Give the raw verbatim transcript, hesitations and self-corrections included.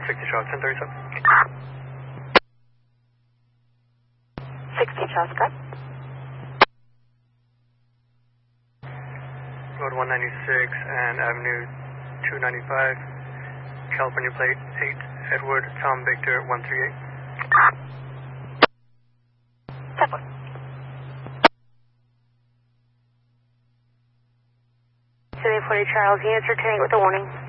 sixty Charles, ten thirty-seven. sixty Charles, cut. Road one ninety-six and Avenue two ninety-five, California plate eight, Edward Tom Victor one three eight. Seven. seven forty Charles, units are ten eight with a warning.